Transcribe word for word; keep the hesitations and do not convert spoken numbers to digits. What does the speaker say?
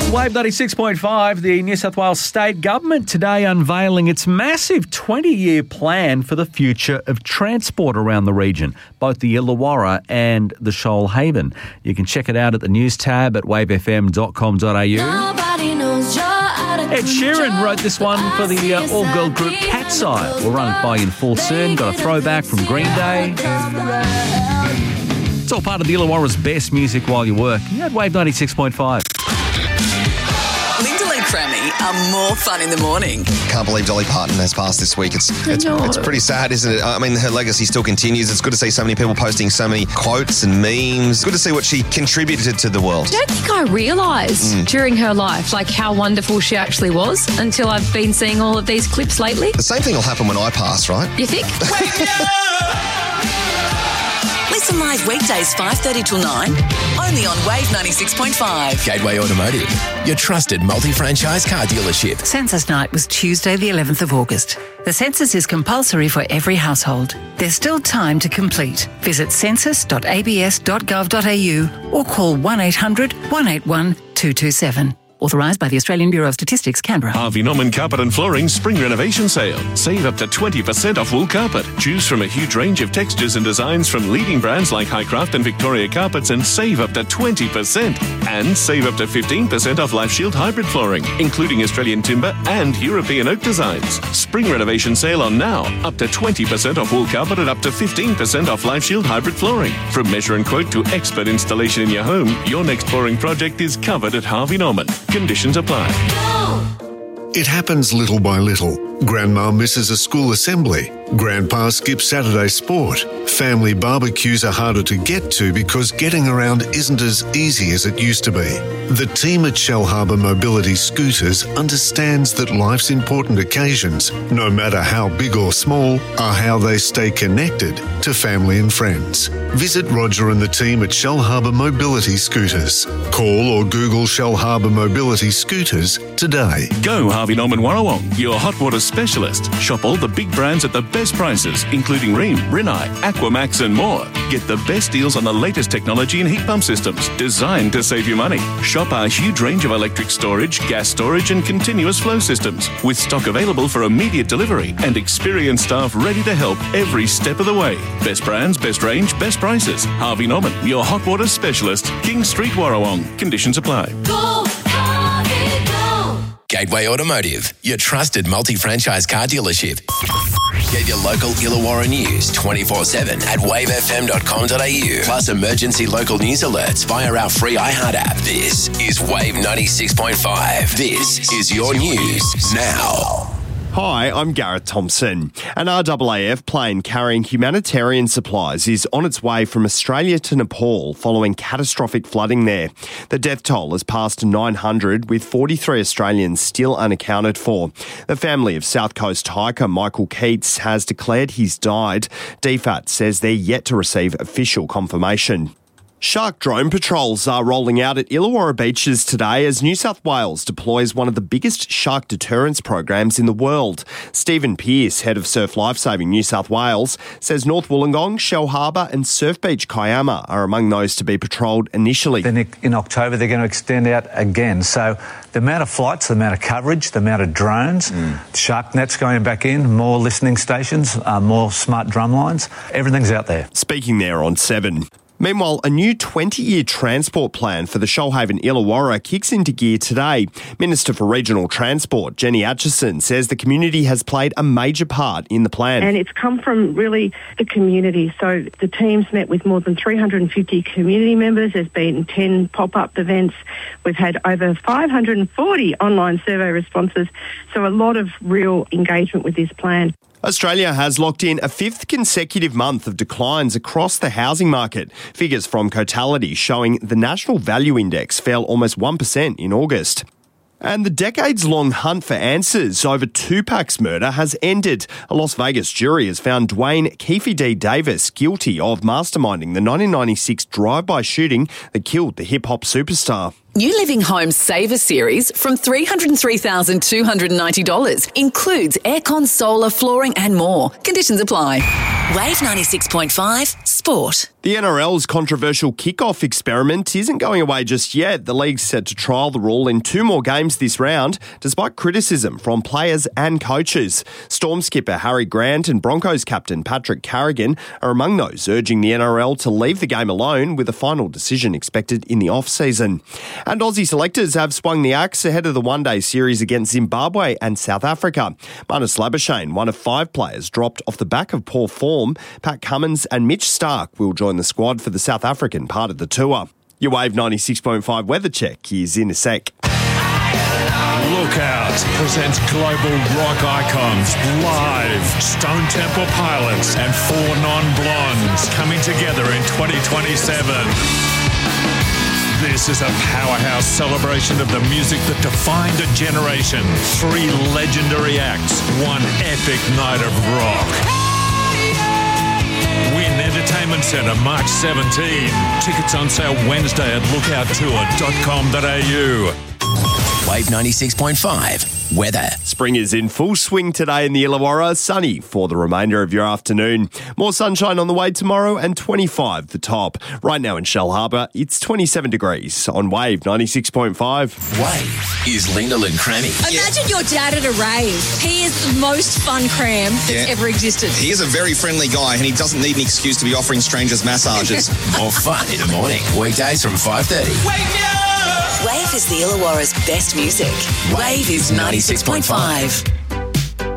Wave ninety-six point five, the New South Wales State Government today unveiling its massive twenty-year plan for the future of transport around the region, both the Illawarra and the Shoalhaven. You can check it out at the news tab at wave f m dot com dot a u. Ed Sheeran wrote this one for the uh, all-girl group Cat's Eye. We'll run it by you in full soon. Got a throwback from Green Day. It's all part of the Illawarra's best music while you work. You had Wave ninety-six point five. Linda Lee Crammy are more fun in the morning. Can't believe Dolly Parton has passed this week. It's it's, it's pretty sad, isn't it? I mean, her legacy still continues. It's good to see so many people posting so many quotes and memes. It's good to see what she contributed to the world. I don't think I realised mm. during her life, like, how wonderful she actually was until I've been seeing all of these clips lately. The same thing will happen when I pass, right? You think? Listen live weekdays five thirty till nine, only on Wave ninety-six point five. Gateway Automotive, your trusted multi-franchise car dealership. Census night was Tuesday the eleventh of August. The census is compulsory for every household. There's still time to complete. Visit census dot a b s dot gov dot a u or call one eight hundred one eight one two two seven. Authorised by the Australian Bureau of Statistics, Canberra. Harvey Norman Carpet and Flooring Spring Renovation Sale. Save up to twenty percent off wool carpet. Choose from a huge range of textures and designs from leading brands like Highcraft and Victoria Carpets and save up to twenty percent. And save up to fifteen percent off Life Shield hybrid flooring, including Australian timber and European oak designs. Spring Renovation Sale on now. Up to twenty percent off wool carpet and up to fifteen percent off Life Shield hybrid flooring. From measure and quote to expert installation in your home, your next flooring project is covered at Harvey Norman. Conditions apply. It happens little by little. Grandma misses a school assembly. Grandpa skips Saturday sport. Family barbecues are harder to get to because getting around isn't as easy as it used to be. The team at Shellharbour Mobility Scooters understands that life's important occasions, no matter how big or small, are how they stay connected to family and friends. Visit Roger and the team at Shellharbour Mobility Scooters. Call or Google Shellharbour Mobility Scooters today. Go Harvey Norman Warrawong, your hot water specialist. Shop all the big brands at the best prices, including Rheem, Rinnai, Aquamax and more. Get the best deals on the latest technology and heat pump systems designed to save you money. Shop our huge range of electric storage, gas storage and continuous flow systems with stock available for immediate delivery and experienced staff ready to help every step of the way. Best brands, best range, best prices. Harvey Norman, your hot water specialist. King Street, Warrawong. Conditions apply. Go, Harvey, go. Gateway Automotive, your trusted multi-franchise car dealership. Get your local Illawarra news twenty-four seven at wave f m dot com dot a u. Plus emergency local news alerts via our free iHeart app. This is Wave ninety-six point five. This is your news now. Hi, I'm Gareth Thompson. An R A A F plane carrying humanitarian supplies is on its way from Australia to Nepal following catastrophic flooding there. The death toll has passed nine hundred, with forty-three Australians still unaccounted for. The family of South Coast hiker Michael Keats has declared he's died. D F A T says they're yet to receive official confirmation. Shark drone patrols are rolling out at Illawarra beaches today as New South Wales deploys one of the biggest shark deterrence programs in the world. Stephen Pearce, head of Surf Lifesaving New South Wales, says North Wollongong, Shellharbour and Surf Beach Kiama are among those to be patrolled initially. Then in October they're going to extend out again. So the amount of flights, the amount of coverage, the amount of drones, mm. shark nets going back in, more listening stations, uh, more smart drum lines, everything's out there. Speaking there on seven. Meanwhile, a new twenty-year transport plan for the Shoalhaven Illawarra kicks into gear today. Minister for Regional Transport, Jenny Atchison, says the community has played a major part in the plan. And it's come from really the community. So the team's met with more than three hundred fifty community members. There's been ten pop-up events. We've had over five hundred forty online survey responses. So a lot of real engagement with this plan. Australia has locked in a fifth consecutive month of declines across the housing market. Figures from Cotality showing the National Value Index fell almost one percent in August. And the decades-long hunt for answers over Tupac's murder has ended. A Las Vegas jury has found Dwayne Keefe D. Davis guilty of masterminding the nineteen ninety-six drive-by shooting that killed the hip-hop superstar. New Living Homes Saver Series from three hundred three thousand two hundred ninety dollars includes aircon, solar, flooring and more. Conditions apply. Wave ninety-six point five Sport. The N R L's controversial kickoff experiment isn't going away just yet. The league's set to trial the rule in two more games this round, despite criticism from players and coaches. Storm skipper Harry Grant and Broncos captain Patrick Carrigan are among those urging the N R L to leave the game alone, with a final decision expected in the off-season. And Aussie selectors have swung the axe ahead of the one-day series against Zimbabwe and South Africa. Marnus Labuschagne, one of five players dropped off the back of poor form. Pat Cummins and Mitch Stark will join the squad for the South African part of the tour. Your Wave ninety-six point five weather check is in a sec. Lookout presents global rock icons live. Stone Temple Pilots and Four Non-Blondes coming together in twenty twenty-seven. This is a powerhouse celebration of the music that defined a generation. Three legendary acts, one epic night of rock. Win Entertainment Centre March seventeenth. Tickets on sale Wednesday at lookout tour dot com dot a u. Wave ninety-six point five weather. Spring is in full swing today in the Illawarra. Sunny for the remainder of your afternoon. More sunshine on the way tomorrow and twenty-five the top. Right now in Shellharbour, it's twenty-seven degrees on Wave ninety-six point five. Wave is Lyndall and Crammy. Imagine your dad at a rave. He is the most fun cram that's Yeah. ever existed. He is a very friendly guy and he doesn't need an excuse to be offering strangers massages. More fun in the morning. Weekdays from five thirty. Wake me up! Wave is the Illawarra's best music. Wave is ninety-six point five.